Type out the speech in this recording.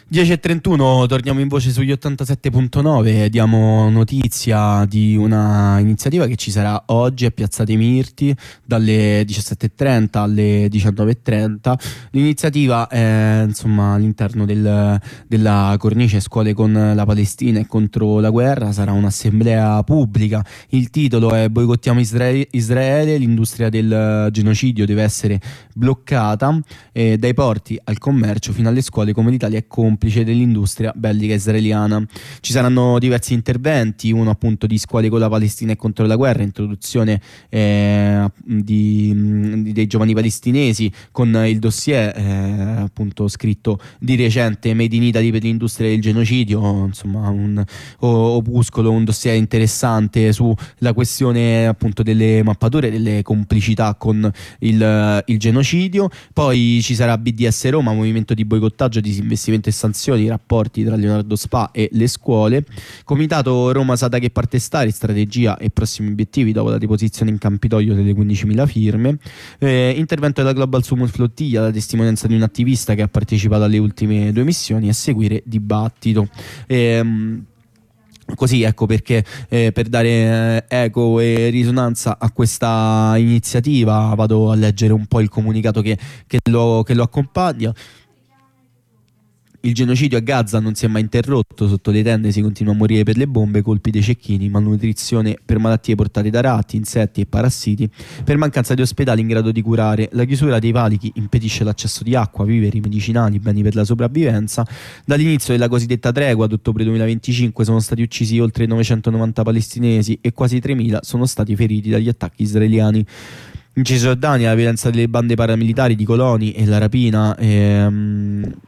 10:31, torniamo in voce sugli 87.9, diamo notizia di una iniziativa che ci sarà oggi a Piazza dei Mirti dalle 17:30 alle 19:30. L'iniziativa è insomma all'interno della cornice Scuole con la Palestina e contro la guerra, sarà un'assemblea pubblica. Il titolo è Boicottiamo Israele, l'industria del genocidio deve essere bloccata, dai porti al commercio fino alle scuole, come l'Italia è complice dell'industria bellica israeliana. Ci saranno diversi interventi, uno appunto di Scuole con la Palestina e contro la guerra, introduzione dei giovani palestinesi con il dossier appunto scritto di recente Made in Italy per l'industria del genocidio, insomma un opuscolo, un dossier interessante sulla questione appunto delle mappature, delle complicità con il genocidio. Poi ci sarà BDS Roma, movimento di boicottaggio, disinvestimento e sanzioni, rapporti tra Leonardo Spa e le scuole. Comitato Roma Sada che parte stare, strategia e prossimi obiettivi dopo la deposizione in Campidoglio delle 15.000 firme. Intervento della Global Summit Flottiglia, la testimonianza di un attivista che ha partecipato alle ultime 2 missioni, a seguire dibattito. Così ecco perché per dare eco e risonanza a questa iniziativa vado a leggere un po' il comunicato che lo accompagna. Il genocidio a Gaza non si è mai interrotto, sotto le tende si continua a morire per le bombe, colpi dei cecchini, malnutrizione per malattie portate da ratti, insetti e parassiti, per mancanza di ospedali in grado di curare. La chiusura dei valichi impedisce l'accesso di acqua, viveri, medicinali, beni per la sopravvivenza. Dall'inizio della cosiddetta tregua ad ottobre 2025 sono stati uccisi oltre 990 palestinesi e quasi 3.000 sono stati feriti dagli attacchi israeliani. In Cisgiordania la violenza delle bande paramilitari di coloni e la rapina